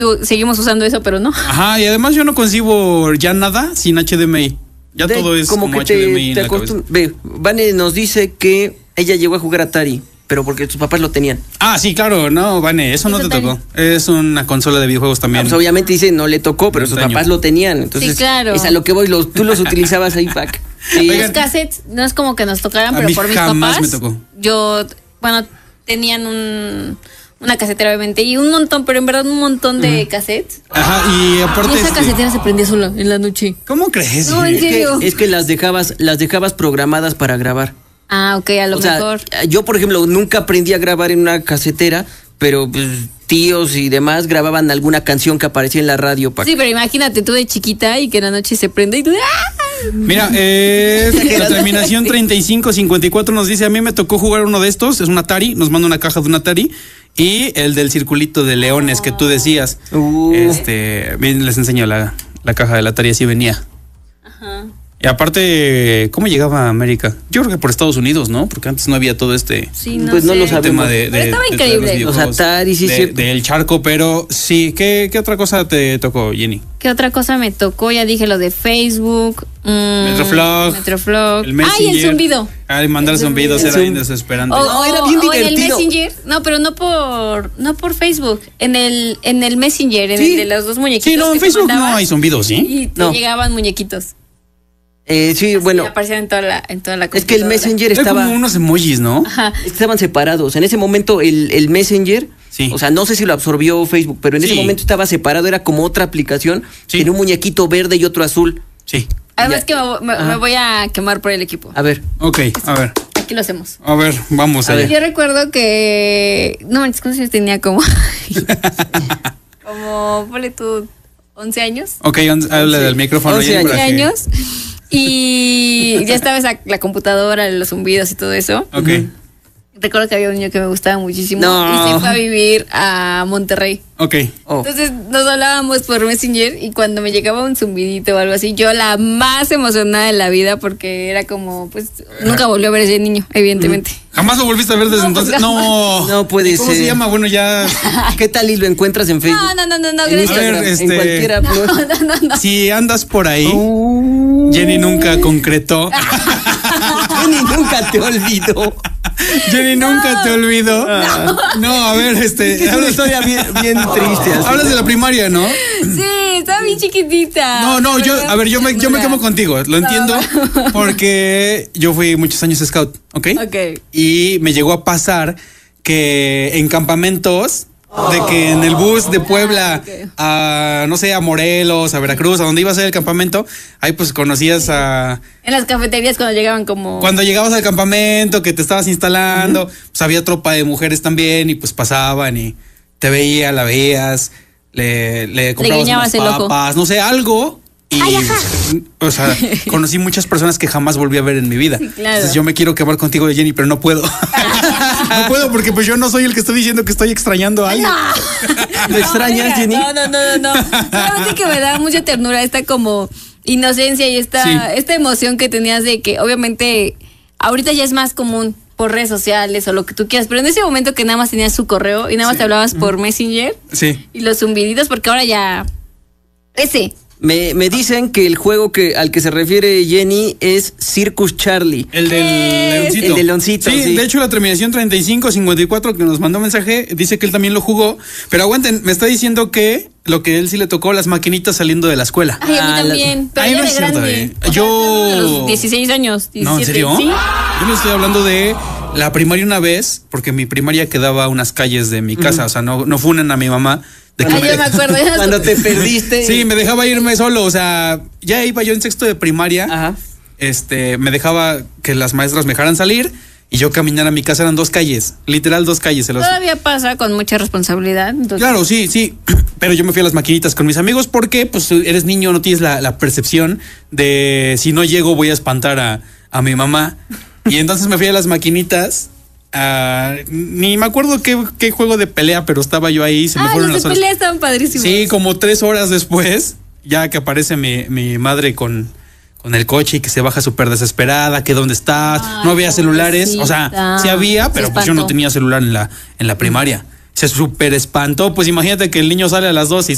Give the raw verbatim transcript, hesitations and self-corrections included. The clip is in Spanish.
seguimos usando eso, pero no. Ajá, y además yo no concibo ya nada sin H D M I. Ya de, todo es como, como que H D M I te, en te la cabeza. Ve, Vane nos dice que ella llegó a jugar Atari, pero porque sus papás lo tenían. Ah, sí, claro, no, Vane, eso no te Atari? tocó. Es una consola de videojuegos también. Ah, pues obviamente dice, no le tocó, pero sus año. papás lo tenían. Entonces, sí, claro. Es a lo que voy, los, tú los utilizabas ahí, Pac. Sí. Los cassettes no es como que nos tocaran, pero por mis papás. Me tocó. Yo, bueno, tenían un... una casetera, obviamente, y un montón, pero en verdad un montón de uh-huh. cassettes. Ajá, y aparte... Y esa casetera este... se prendía sola en la noche. ¿Cómo crees? No, en serio. Es que, es que las dejabas, las dejabas programadas para grabar. Ah, ok, a lo o sea, mejor. Yo, por ejemplo, nunca aprendí a grabar en una casetera, pero pues, tíos y demás grababan alguna canción que aparecía en la radio. Sí, pero imagínate tú de chiquita y que en la noche se prende y tú... ¡ah! Mira, eh, la terminación treinta y cinco cincuenta y cuatro nos dice, a mí me tocó jugar uno de estos, es un Atari, nos manda una caja de un Atari, y el del circulito de leones que tú decías. Uh. Este, bien, les enseño la, la caja del Atari, así venía. Ajá. Y aparte, ¿cómo llegaba a América? Yo creo que por Estados Unidos, ¿no? Porque antes no había todo este... Sí, no pues sé. no lo sabemos. Tema de, de, pero estaba de, increíble. De los Atari, sí, sí. Del charco, pero sí. ¿Qué, ¿Qué otra cosa te tocó, Jenny? ¿Qué otra cosa me tocó? Ya dije lo de Facebook. Mmm, Metroflog. Metroflog. El Messenger. ¡Ay, el zumbido! Ay, mandar zumbidos era bien desesperante. O, no, o, era bien o divertido. en el Messenger. No, pero no por no por Facebook. En el en el Messenger, en sí. el de los dos muñequitos. Sí, no, en Facebook no hay zumbidos, ¿sí? Y te no. llegaban muñequitos. Eh, sí, así bueno. Aparecían en toda la, en toda la es que el Messenger era estaba... como unos emojis, ¿no? Ajá. Estaban separados. En ese momento el, el Messenger, sí. o sea, no sé si lo absorbió Facebook, pero en sí. ese momento estaba separado, era como otra aplicación. Sí. Tenía un muñequito verde y otro azul. Sí. Además que me, me, me voy a quemar por el equipo. A ver. Ok, a ver. Aquí lo hacemos. A ver, vamos a allá. ver. Yo recuerdo que... No manches, ¿cuántos años tenía? Como... como, ponle tú, once años. Ok, on, habla del micrófono. once años. once años. Y ya estaba esa, la computadora, los zumbidos y todo eso. Ok. Recuerdo que había un niño que me gustaba muchísimo no. y se fue a vivir a Monterrey. Ok. Oh. Entonces nos hablábamos por Messenger y cuando me llegaba un zumbidito o algo así, yo la más emocionada de la vida porque era como, pues, nunca volvió a ver ese niño, evidentemente. ¿Jamás lo volviste a ver desde no, entonces? Pues, no. No puede ¿Cómo ser. se llama? Bueno, ya... ¿Qué tal y lo encuentras en Facebook? No, no, no, no, no, en gracias. A ver, este... En cualquiera. No, no, no, no. Si andas por ahí, uh... Jenny nunca concretó. Jenny nunca te olvidó. Jenny no. nunca te olvidó. No, no a ver, este. Es una historia bien, bien triste. Así. Hablas de la primaria, ¿no? Sí, estaba bien chiquitita. No, no, yo, a ver, yo me, yo me quemo contigo. Lo entiendo porque yo fui muchos años scout, ¿ok? Ok. Y me llegó a pasar que en campamentos. De que en el bus de Puebla ah, okay. a, no sé, a Morelos, a Veracruz, a donde iba a ser el campamento, ahí pues conocías a... En las cafeterías cuando llegaban como... Cuando llegabas al campamento, que te estabas instalando, uh-huh. pues había tropa de mujeres también y pues pasaban y te veía, la veías, le, le comprabas le unas papas, no sé, algo... Y, Ay, o sea, conocí muchas personas que jamás volví a ver en mi vida. Sí, claro. Entonces yo me quiero quemar contigo, Jenny, pero no puedo. No puedo porque pues yo no soy el que estoy diciendo que estoy extrañando a alguien. No. ¿Lo extrañas, no, Jenny? No, no, no, no. Solamente que me da mucha ternura esta como inocencia y esta, sí. esta emoción que tenías de que obviamente ahorita ya es más común por redes sociales o lo que tú quieras, pero en ese momento que nada más tenías su correo y nada más sí. te hablabas por Messenger sí. y los zumbiditos, porque ahora ya ese... Me, me dicen que el juego que al que se refiere Jenny es Circus Charlie. El del leoncito. El del leoncito, sí, sí. De hecho, la terminación treinta y cinco cincuenta y cuatro que nos mandó mensaje dice que él también lo jugó. Pero aguanten, me está diciendo que lo que él sí le tocó, las maquinitas saliendo de la escuela. Ay, a mí ah, también. La... Pero Ay, ya no de es cierto, grande. eh. O sea, Yo... a los dieciséis años. diecisiete. No, ¿en serio? ¿Sí? Yo le estoy hablando de la primaria una vez, porque mi primaria quedaba a unas calles de mi casa. Uh-huh. O sea, no, no funen a mi mamá. De que Ay, me yo me acuerdo. Cuando te perdiste. Sí, me dejaba irme solo, o sea, ya iba yo en sexto de primaria. Ajá. Este, me dejaba que las maestras me dejaran salir y yo caminar a mi casa, eran dos calles, literal dos calles. Se los... Todavía pasa con mucha responsabilidad. Entonces... Claro, sí, sí, pero yo me fui a las maquinitas con mis amigos porque pues eres niño, no tienes la, la percepción de si no llego voy a espantar a, a mi mamá. Y entonces me fui a las maquinitas. Uh, ni me acuerdo qué, qué juego de pelea, pero estaba yo ahí. Se me ah, fueron los las de horas. pelea estaban padrísimos. Sí, como tres horas después, ya que aparece mi, mi madre con, con el coche y que se baja súper desesperada, que dónde estás, Ay, no había celulares. O sea, sí había, pero pues yo no tenía celular en la, en la primaria. Se súper espantó. Pues imagínate que el niño sale a las dos y